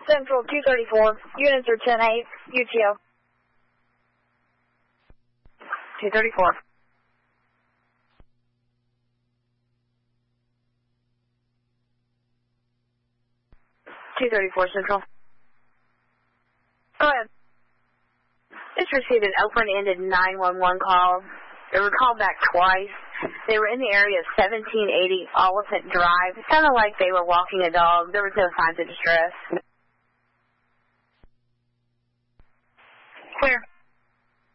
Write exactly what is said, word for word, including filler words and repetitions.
Central two thirty-four. Units are ten eight. U T O. two thirty-four. two thirty-four Central. Go ahead. Just received an open-ended nine one one call. They were called back twice. They were in the area of seventeen eighty Oliphant Drive. It sounded like they were walking a dog. There was no signs of distress. Clear.